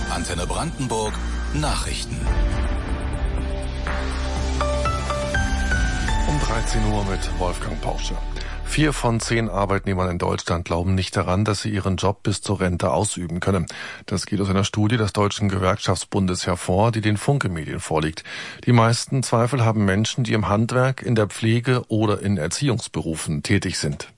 Antenne Brandenburg Nachrichten. Um 13 Uhr mit Wolfgang Porsche. 4 von 10 Arbeitnehmern in Deutschland glauben nicht daran, dass sie ihren Job bis zur Rente ausüben können. Das geht aus einer Studie des Deutschen Gewerkschaftsbundes hervor, die den Funke-Medien vorliegt. Die meisten Zweifel haben Menschen, die im Handwerk, in der Pflege oder in Erziehungsberufen tätig sind.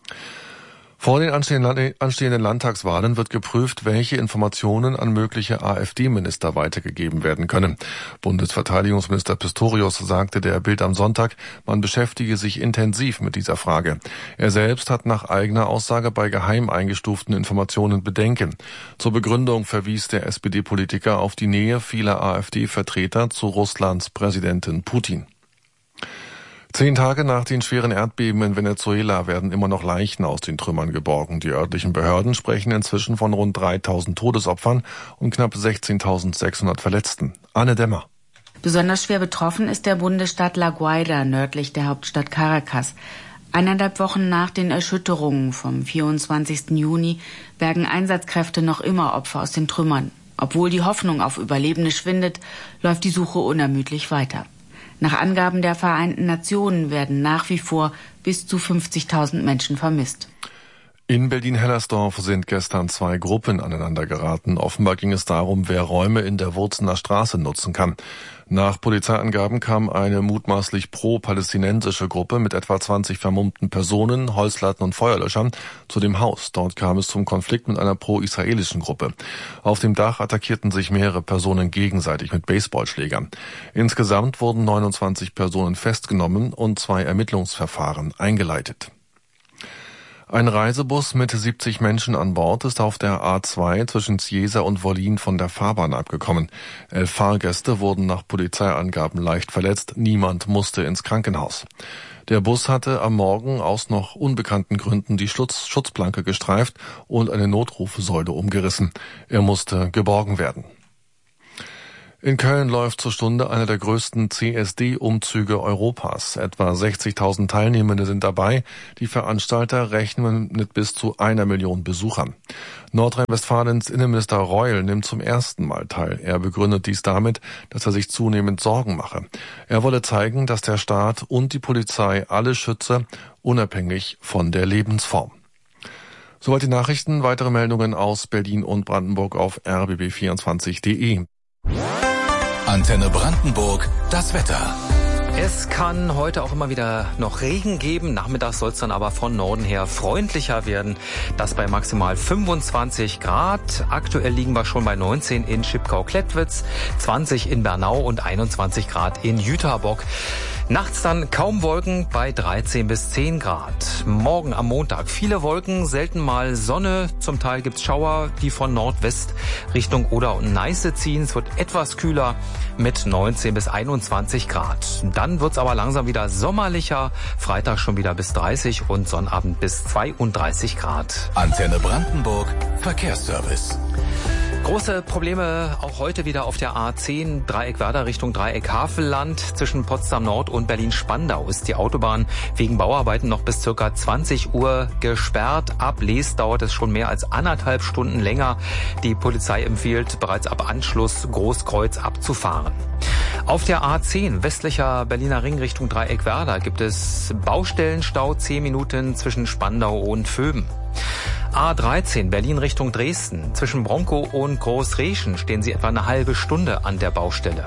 Vor den anstehenden Landtagswahlen wird geprüft, welche Informationen an mögliche AfD-Minister weitergegeben werden können. Bundesverteidigungsminister Pistorius sagte der Bild am Sonntag, man beschäftige sich intensiv mit dieser Frage. Er selbst hat nach eigener Aussage bei geheim eingestuften Informationen Bedenken. Zur Begründung verwies der SPD-Politiker auf die Nähe vieler AfD-Vertreter zu Russlands Präsidentin Putin. 10 Tage nach den schweren Erdbeben in Venezuela werden immer noch Leichen aus den Trümmern geborgen. Die örtlichen Behörden sprechen inzwischen von rund 3.000 Todesopfern und knapp 16.600 Verletzten. Anne Dämmer. Besonders schwer betroffen ist der Bundesstaat La Guaira, nördlich der Hauptstadt Caracas. 1,5 Wochen nach den Erschütterungen vom 24. Juni bergen Einsatzkräfte noch immer Opfer aus den Trümmern. Obwohl die Hoffnung auf Überlebende schwindet, läuft die Suche unermüdlich weiter. Nach Angaben der Vereinten Nationen werden nach wie vor bis zu 50.000 Menschen vermisst. In Berlin-Hellersdorf sind gestern 2 Gruppen aneinander geraten. Offenbar ging es darum, wer Räume in der Wurzener Straße nutzen kann. Nach Polizeiangaben kam eine mutmaßlich pro-palästinensische Gruppe mit etwa 20 vermummten Personen, Holzlatten und Feuerlöschern zu dem Haus. Dort kam es zum Konflikt mit einer pro-israelischen Gruppe. Auf dem Dach attackierten sich mehrere Personen gegenseitig mit Baseballschlägern. Insgesamt wurden 29 Personen festgenommen und 2 Ermittlungsverfahren eingeleitet. Ein Reisebus mit 70 Menschen an Bord ist auf der A2 zwischen Cieza und Wollin von der Fahrbahn abgekommen. 11 Fahrgäste wurden nach Polizeiangaben leicht verletzt. Niemand musste ins Krankenhaus. Der Bus hatte am Morgen aus noch unbekannten Gründen die Schutzplanke gestreift und eine Notrufsäule umgerissen. Er musste geborgen werden. In Köln läuft zur Stunde einer der größten CSD-Umzüge Europas. Etwa 60.000 Teilnehmende sind dabei. Die Veranstalter rechnen mit bis zu 1 Million Besuchern. Nordrhein-Westfalens Innenminister Reul nimmt zum ersten Mal teil. Er begründet dies damit, dass er sich zunehmend Sorgen mache. Er wolle zeigen, dass der Staat und die Polizei alle schütze, unabhängig von der Lebensform. Soweit die Nachrichten. Weitere Meldungen aus Berlin und Brandenburg auf rbb24.de. Antenne Brandenburg, das Wetter. Es kann heute auch immer wieder noch Regen geben. Nachmittags soll es dann aber von Norden her freundlicher werden. Das bei maximal 25 Grad. Aktuell liegen wir schon bei 19 in Schipkau-Klettwitz, 20 in Bernau und 21 Grad in Jüterbock. Nachts dann kaum Wolken bei 13 bis 10 Grad. Morgen am Montag viele Wolken, selten mal Sonne. Zum Teil gibt's Schauer, die von Nordwest Richtung Oder und Neiße ziehen. Es wird etwas kühler mit 19 bis 21 Grad. Dann wird's aber langsam wieder sommerlicher. Freitag schon wieder bis 30 und Sonnabend bis 32 Grad. Antenne Brandenburg, Verkehrsservice. Große Probleme auch heute wieder auf der A10 Dreieck Werder Richtung Dreieck Havelland. Zwischen Potsdam Nord und Berlin-Spandau ist die Autobahn wegen Bauarbeiten noch bis ca. 20 Uhr gesperrt. Ab Les dauert es schon mehr als 1,5 Stunden länger. Die Polizei empfiehlt bereits ab Anschluss Großkreuz abzufahren. Auf der A10 westlicher Berliner Ring Richtung Dreieck Werder gibt es Baustellenstau 10 Minuten zwischen Spandau und Vöben. A13 Berlin Richtung Dresden. Zwischen Bronkow und Großreschen stehen Sie etwa eine halbe Stunde an der Baustelle.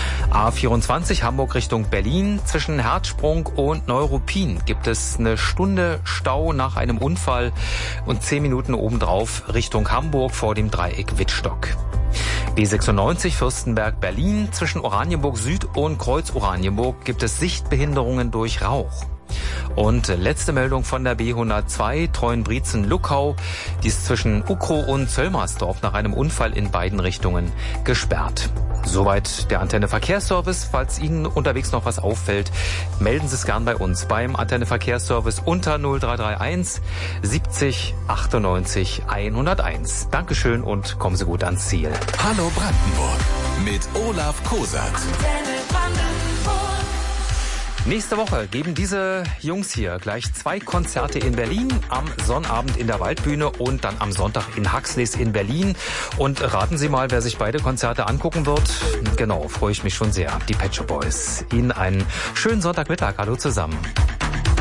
A24 Hamburg Richtung Berlin. Zwischen Herzsprung und Neuruppin gibt es eine Stunde Stau nach einem Unfall und 10 Minuten obendrauf Richtung Hamburg vor dem Dreieck Wittstock. B96 Fürstenberg Berlin. Zwischen Oranienburg Süd und Kreuz Oranienburg gibt es Sichtbehinderungen durch Rauch. Und letzte Meldung von der B102 Treuenbrietzen-Luckau. Die ist zwischen Ukrow und Zöllmersdorf nach einem Unfall in beiden Richtungen gesperrt. Soweit der Antenne Verkehrsservice. Falls Ihnen unterwegs noch was auffällt, melden Sie es gern bei uns beim Antenne Verkehrsservice unter 0331 70 98 101. Dankeschön und kommen Sie gut ans Ziel. Hallo Brandenburg mit Olaf Kosat. Nächste Woche geben diese Jungs hier gleich 2 Konzerte in Berlin, am Sonnabend in der Waldbühne und dann am Sonntag in Huxleys in Berlin. Und raten Sie mal, wer sich beide Konzerte angucken wird. Genau, freue ich mich schon sehr. Die Pet Shop Boys. Ihnen einen schönen Sonntagmittag. Hallo zusammen.